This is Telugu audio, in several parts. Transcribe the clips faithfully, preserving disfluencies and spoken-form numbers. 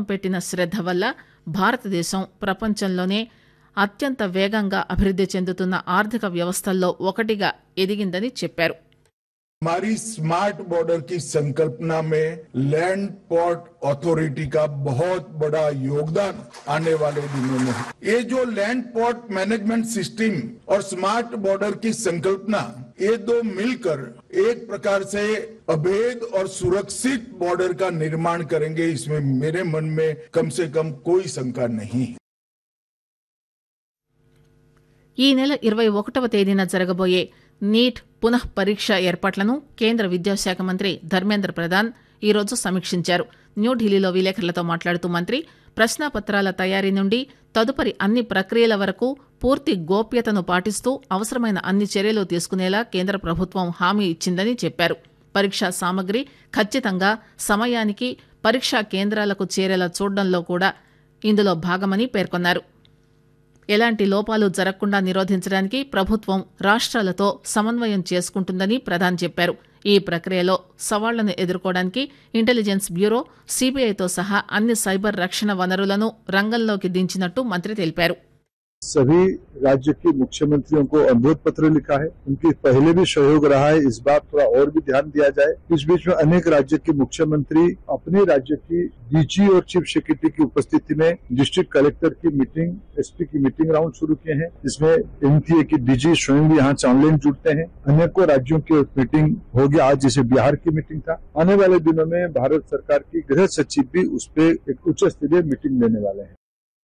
పెట్టిన శ్రద్ధ వల్ల భారతదేశం ప్రపంచంలోనే అత్యంత వేగంగా అభివృద్ది చెందుతున్న ఆర్థిక వ్యవస్థల్లో ఒకటిగా ఎదిగిందని చెప్పారు. हमारी स्मार्ट बॉर्डर की संकल्पना में लैंड पोर्ट अथॉरिटी का बहुत बड़ा योगदान आने वाले दिनों में है. ये जो लैंड पोर्ट मैनेजमेंट सिस्टम और स्मार्ट बॉर्डर की संकल्पना, ये दो मिलकर एक प्रकार से अभेद और सुरक्षित बॉर्डर का निर्माण करेंगे. इसमें मेरे मन में कम से कम कोई शंका नहीं है. ఈ నెల ఇరవై ఒకటవ తేదీన జరగబోయే నీట్ పునః పరీక్ష ఏర్పాట్లను కేంద్ర విద్యాశాఖ మంత్రి ధర్మేంద్ర ప్రధాన్ ఈరోజు సమీక్షించారు. న్యూఢిల్లీలో విలేకరులతో మాట్లాడుతూ మంత్రి ప్రశ్నాపత్రాల తయారీ నుండి తదుపరి అన్ని ప్రక్రియల వరకు పూర్తి గోప్యతను పాటిస్తూ అవసరమైన అన్ని చర్యలు తీసుకునేలా కేంద్ర ప్రభుత్వం హామీ ఇచ్చిందని చెప్పారు. పరీక్షా సామగ్రి ఖచ్చితంగా సమయానికి పరీక్షా కేంద్రాలకు చేరేలా చూడడంలో కూడా ఇందులో భాగమని పేర్కొన్నారు. ఎలాంటి లోపాలు జరగకుండా నిరోధించడానికి ప్రభుత్వం రాష్ట్రాలతో సమన్వయం చేసుకుంటుందని ప్రధాన్ చెప్పారు. ఈ ప్రక్రియలో సవాళ్లను ఎదుర్కోవడానికి ఇంటెలిజెన్స్ బ్యూరో, సీబీఐతో సహా అన్ని సైబర్ రక్షణ వనరులను రంగంలోకి దించినట్టు మంత్రి తెలిపారు. सभी राज्य के मुख्यमंत्रियों को अनुरोध पत्र लिखा है. उनके पहले भी सहयोग रहा है, इस बार थोड़ा और भी ध्यान दिया जाए. इस बीच में अनेक राज्य के मुख्यमंत्री अपने राज्य की डीजी और चीफ सेक्रेटरी की उपस्थिति में डिस्ट्रिक्ट कलेक्टर की मीटिंग, एसपी की मीटिंग राउंड शुरू किए हैं, जिसमें एनटीए की डीजी स्वयं भी यहाँ ऑनलाइन जुड़ते हैं. अनेकों राज्यों की मीटिंग हो गया आज, जैसे बिहार की मीटिंग था. आने वाले दिनों में भारत सरकार की गृह सचिव भी उस पर एक उच्च स्तरीय मीटिंग लेने वाले हैं.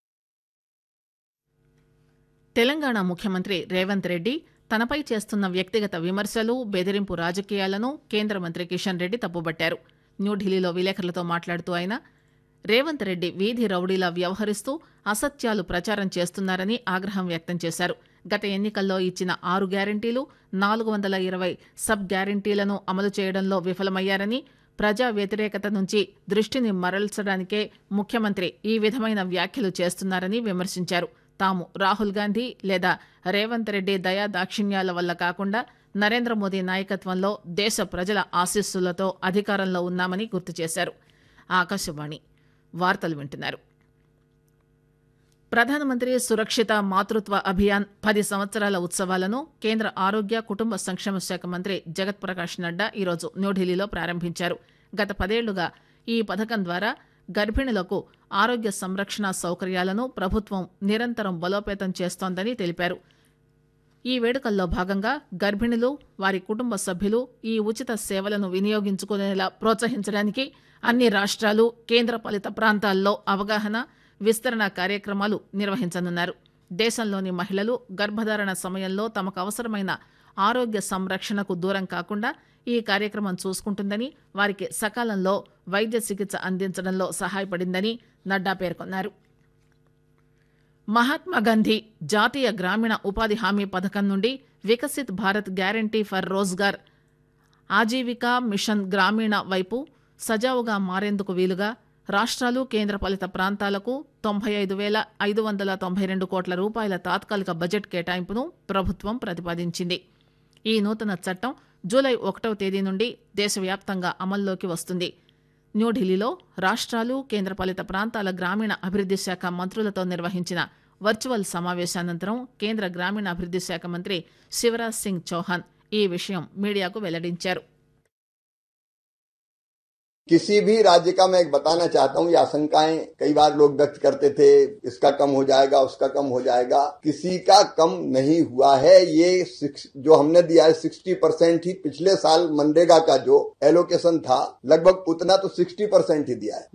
తెలంగాణ ముఖ్యమంత్రి రేవంత్ రెడ్డి తనపై చేస్తున్న వ్యక్తిగత విమర్శలు, బెదిరింపు రాజకీయాలను కేంద్ర మంత్రి కిషన్ రెడ్డి తప్పుబట్టారు. న్యూఢిల్లీలో విలేకరులతో మాట్లాడుతూ ఆయన రేవంత్ రెడ్డి వీధి రౌడీలా వ్యవహరిస్తూ అసత్యాలు ప్రచారం చేస్తున్నారని ఆగ్రహం వ్యక్తం చేశారు. గత ఎన్నికల్లో ఇచ్చిన ఆరు గ్యారంటీలు, నాలుగు వందల ఇరవై సబ్ గ్యారంటీలను అమలు చేయడంలో విఫలమయ్యారని, ప్రజా వ్యతిరేకత నుంచి దృష్టిని మరల్చడానికే ముఖ్యమంత్రి ఈ విధమైన వ్యాఖ్యలు చేస్తున్నారని విమర్శించారు. తాము రాహుల్ గాంధీ లేదా రేవంత్ రెడ్డి దయా దాక్షిణ్యాల వల్ల కాకుండా నరేంద్ర మోదీ నాయకత్వంలో దేశ ప్రజల ఆశీస్సులతో అధికారంలో ఉన్నామని గుర్తు చేశారు. ఆకాశవాణి వార్తలు వింటున్నారు. ప్రధానమంత్రి సురక్షిత మాతృత్వ అభియాన్ పది సంవత్సరాల ఉత్సవాలను కేంద్ర ఆరోగ్య కుటుంబ సంక్షేమ శాఖ మంత్రి జగత్ ప్రకాష్ నడ్డా ఈరోజు న్యూఢిల్లీలో ప్రారంభించారు. గత పదేళ్లుగా ఈ పథకం ద్వారా గర్భిణులకు ఆరోగ్య సంరక్షణ సౌకర్యాలను ప్రభుత్వం నిరంతరం బలోపేతం చేస్తోందని తెలిపారు. ఈ వేడుకల్లో భాగంగా గర్భిణులు, వారి కుటుంబ సభ్యులు ఈ ఉచిత సేవలను వినియోగించుకునేలా ప్రోత్సహించడానికి అన్ని రాష్ట్రాలు, కేంద్రపాలిత ప్రాంతాల్లో అవగాహన, విస్తరణ కార్యక్రమాలు నిర్వహించనున్నారు. దేశంలోని మహిళలు గర్భధారణ సమయంలో తమకు అవసరమైన ఆరోగ్య సంరక్షణకు దూరం కాకుండా ఈ కార్యక్రమం చూసుకుంటుందని, వారికి సకాలంలో వైద్య చికిత్స అందించడంలో సహాయపడిందని నడ్డా పేర్కొన్నారు. మహాత్మాగాంధీ జాతీయ గ్రామీణ ఉపాధి హామీ పథకం నుండి Viksit Bharat guarantee for Rozgar, Aajeevika machine గ్రామీణ వైపు సజావుగా మారేందుకు వీలుగా రాష్ట్రాలు, కేంద్రపాలిత ప్రాంతాలకు తొంభై ఐదు వేల ఐదు వందల తొంభై రెండు కోట్ల రూపాయల తాత్కాలిక బడ్జెట్ కేటాయింపును ప్రభుత్వం ప్రతిపాదించింది. ఈ నూతన చట్టం జూలై ఒకటవ తేదీ నుండి దేశవ్యాప్తంగా అమల్లోకి వస్తుంది. న్యూఢిల్లీలో రాష్ట్రాలు, కేంద్రపాలిత ప్రాంతాల గ్రామీణ అభివృద్ది శాఖ మంత్రులతో నిర్వహించిన వర్చువల్ సమావేశానంతరం కేంద్ర గ్రామీణాభివృద్ది శాఖ మంత్రి శివరాజ్ సింగ్ చౌహాన్ ఈ విషయం మీడియాకు వెల్లడించారు. किसी भी राज्य का मैं एक बताना चाहता हूँ, ये आशंकाएं कई बार लोग व्यक्त करते थे, इसका कम हो जाएगा, उसका कम हो जाएगा. किसी का कम नहीं हुआ है. ये जो हमने दिया है साठ परसेंट ही, पिछले साल मनरेगा का जो एलोकेशन था लगभग उतना तो साठ परसेंट ही दिया है.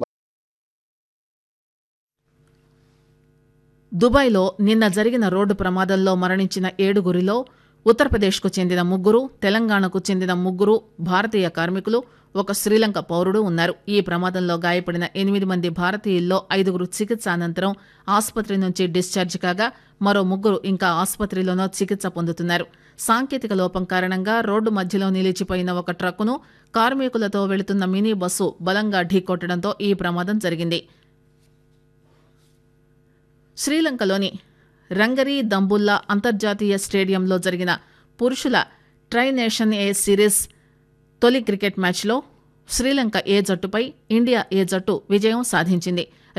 దుబాయ్లో నిన్న జరిగిన రోడ్డు ప్రమాదంలో మరణించిన ఏడుగురిలో ఉత్తరప్రదేశ్కు చెందిన ముగ్గురు, తెలంగాణకు చెందిన ముగ్గురు భారతీయ కార్మికులు, ఒక శ్రీలంక పౌరుడు ఉన్నారు. ఈ ప్రమాదంలో గాయపడిన ఎనిమిది మంది భారతీయుల్లో ఐదుగురు చికిత్స అనంతరం ఆసుపత్రి నుంచి డిశ్చార్జ్ కాగా మరో ముగ్గురు ఇంకా ఆసుపత్రిలోనో చికిత్స పొందుతున్నారు. సాంకేతిక లోపం కారణంగా రోడ్డు మధ్యలో నిలిచిపోయిన ఒక ట్రక్కును కార్మికులతో వెళుతున్న మినీ బస్సు బలంగా ఢీకొట్టడంతో ఈ ప్రమాదం జరిగింది. శ్రీలంకలోని రంగరీ దంబుల్లా అంతర్జాతీయ స్టేడియంలో జరిగిన పురుషుల ట్రై నేషన్ ఏ సిరీస్ తొలి క్రికెట్ మ్యాచ్లో శ్రీలంక ఏ జట్టుపై ఇండియా ఏ జట్టు విజయం సాధించింది.